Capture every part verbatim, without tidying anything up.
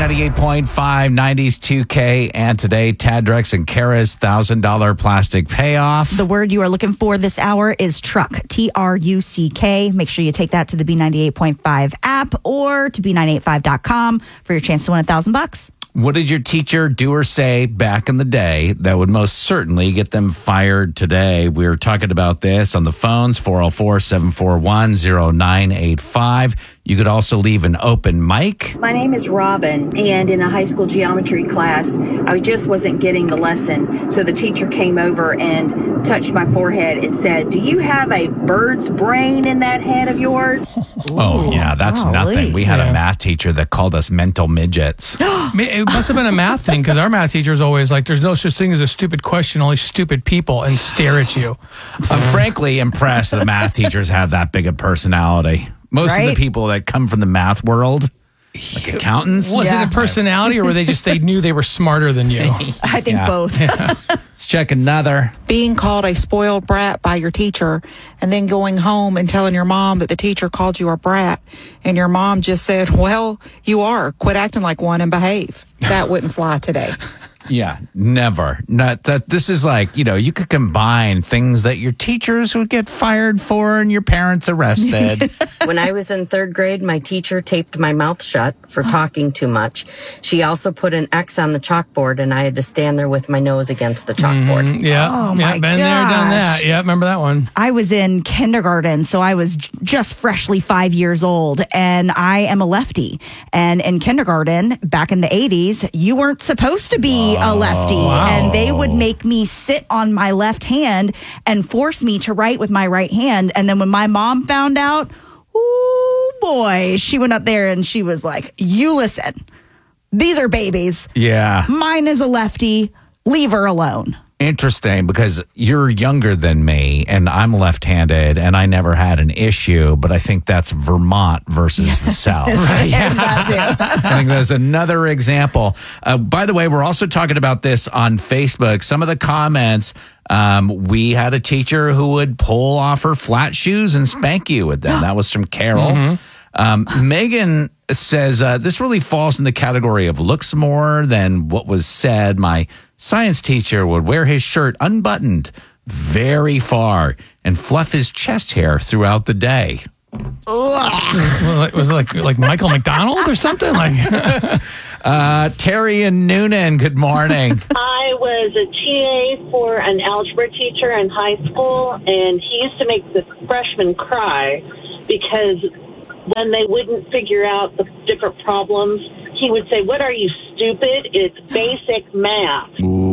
ninety-eight point five, nineties two K, and today, Tad Drex and Kara's one thousand dollars plastic payoff. The word you are looking for this hour is truck, T R U C K. Make sure you take that to the B ninety-eight point five app or to B nine eighty-five dot com for your chance to win a thousand bucks. What did your teacher do or say back in the day that would most certainly get them fired today? We were talking about this on the phones, four oh four, seven four one, oh nine eight five. You could also leave an open mic. My name is Robin, and in a high school geometry class, I just wasn't getting the lesson. So the teacher came over and touched my forehead and said, "Do you have a bird's brain in that head of yours?" Oh, yeah, that's golly. nothing. We had Yeah. a math teacher that called us mental midgets. It must have been a math thing because our math teacher is always like, there's no such thing as a stupid question, only stupid people, and stare at you. I'm frankly impressed that math teachers have that big a personality. Most of Right? the people that come from the math world, like accountants. Was Yeah. it a personality or were they just, they knew they were smarter than you? I think Yeah. both. Let's check another. Being called a spoiled brat by your teacher and then going home and telling your mom that the teacher called you a brat and your mom just said, "Well, you are. Quit acting like one and behave." That wouldn't fly today. Yeah, never. Not that. This is like, you know, you could combine things that your teachers would get fired for and your parents arrested. When I was in third grade, my teacher taped my mouth shut for talking too much. She also put an X on the chalkboard, and I had to stand there with my nose against the chalkboard. Yeah. Oh, yeah, my been there, done gosh. that. Yeah, remember that one? I was in kindergarten, so I was j- just freshly five years old, and I am a lefty. And in kindergarten, back in the eighties, you weren't supposed to be a lefty. And they would make me sit on my left hand and force me to write with my right hand. And then when my mom found out, oh boy, she went up there and she was like, "You listen, these are babies. Yeah. Mine is a lefty. Leave her alone." Interesting, because you're younger than me and I'm left-handed and I never had an issue, but I think that's Vermont versus the South. There's that too. I think there's another example. Uh, by the way, we're also talking about this on Facebook. Some of the comments, um, we had a teacher who would pull off her flat shoes and spank you with them. That was from Carol. Mm-hmm. Um, Megan says, uh, this really falls in the category of looks more than what was said. My science teacher would wear his shirt unbuttoned very far and fluff his chest hair throughout the day. Well, like- Was it like like Michael McDonald or something? Like, Uh, Terry and Noonan, good morning. I was a T A for an algebra teacher in high school, and he used to make the freshmen cry because when they wouldn't figure out the different problems, he would say, "What are you, stupid? It's basic math."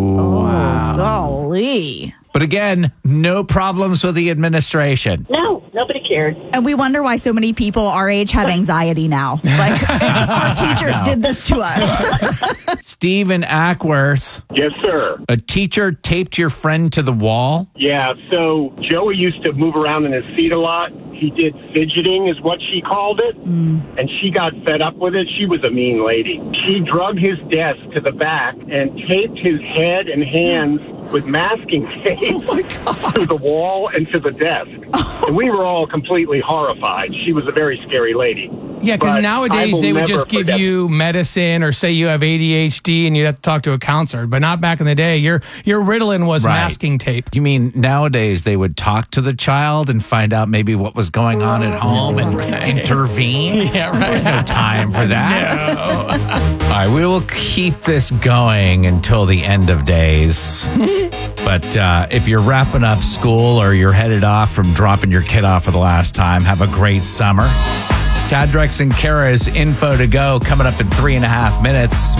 Golly. But again, no problems with the administration. No, nobody cared. And we wonder why so many people our age have anxiety now. Like, our teachers did this to us. Stephen Ackworth, Yes, sir. a teacher taped your friend to the wall. Yeah, so Joey used to move around in his seat a lot. He did fidgeting is what she called it, and she got fed up with it. She was a mean lady. She drug his desk to the back and taped his head and hands with masking tape to the wall and to the desk. And we were all completely horrified. She was a very scary lady. yeah, But because I nowadays will they would never just give forget- you medicine or say you have A D H D and you'd have to talk to a counselor. But not back in the day. Your your Ritalin was Right. masking tape. You mean nowadays they would talk to the child and find out maybe what was going on at home and intervene? Yeah, right. There's no time for that. All right, we will keep this going until the end of days. But uh, if you're wrapping up school or you're headed off from dropping your kid off for the last time, have a great summer. Tad Drex and Kara's info to go coming up in three and a half minutes.